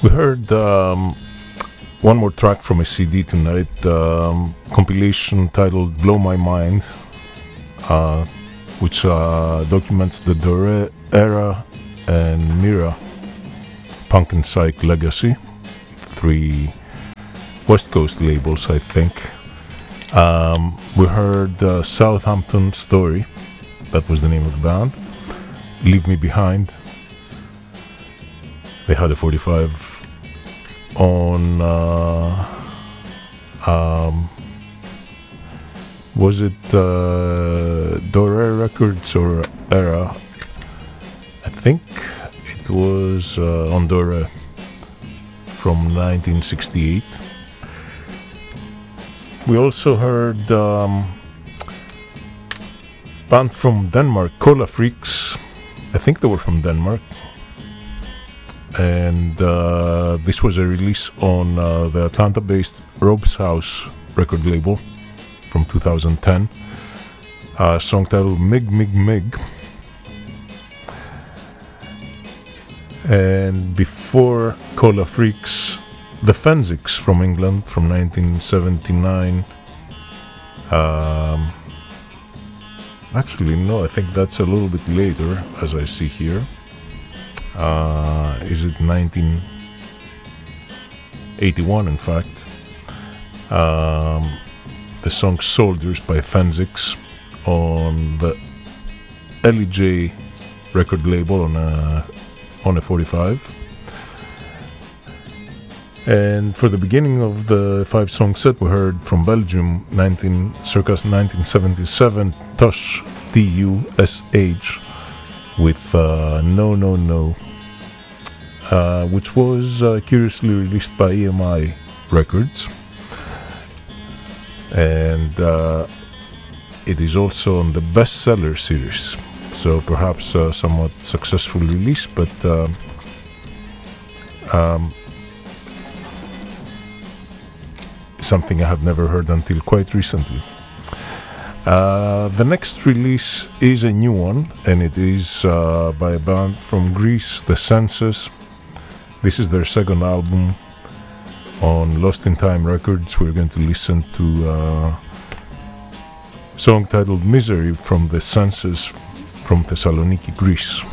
We heard one more track from a CD tonight, compilation titled Blow My Mind, which documents the Dore era and Mira punk and psych legacy. 3 West Coast labels, I think. We heard Southampton Story, that was the name of the band. Leave Me Behind. They had a 45 on was it Dore Records or Era? I think it was on Dore from 1968. We also heard band from Denmark, Cola Freaks. I think they were from Denmark. And this was a release on the Atlanta-based Rob's House record label from 2010. A song titled Mig Mig Mig. And before Cola Freaks, the Fensics from England from 1979. Actually, no, I think that's a little bit later, as I see here. Is it 1981, in fact? The song Soldiers by Fensics on the LEJ record label on a 45. And for the beginning of the 5-song set, we heard from Belgium, circa 1977, Tush, Tush, with No No No, which was curiously released by EMI Records, and it is also on the bestseller series, so perhaps a somewhat successful release, but something I had never heard until quite recently. The next release is a new one, and it is by a band from Greece, The Census. This is their second album on Lost in Time Records. We're going to listen to a song titled Misery from The Census from Thessaloniki, Greece.